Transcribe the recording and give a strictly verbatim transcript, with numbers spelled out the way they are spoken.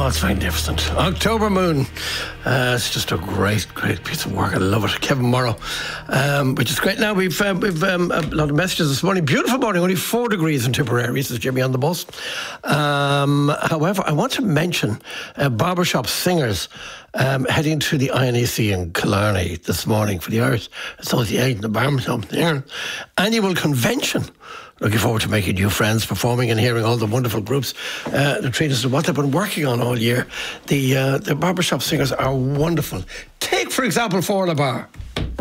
it's magnificent. October Moon. Uh, it's just a great, great piece of work. I love it. Kevin Morrow, um, which is great. Now, we've uh, we've um, a lot of messages this morning. Beautiful morning, only four degrees in Tipperary, says Jimmy on the bus. Um, however, I want to mention uh, barbershop singers um, heading to the I N A C in Killarney this morning for the Irish Association of Barbershop Singers annual convention. Looking forward to making new friends, performing and hearing all the wonderful groups uh, that treat us to what they've been working on all year. The uh, the barbershop singers are wonderful. Take, for example, Forla Bar.